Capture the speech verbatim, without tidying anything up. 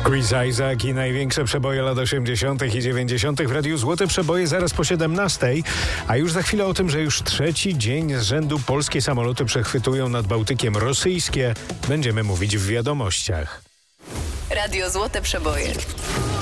Chris Isaak i największe przeboje lat osiemdziesiątych i dziewięćdziesiątych w Radiu Złote Przeboje zaraz po siedemnastej, a już za chwilę o tym, że już trzeci dzień z rzędu polskie samoloty przechwytują nad Bałtykiem rosyjskie, będziemy mówić w wiadomościach. Radio Złote Przeboje.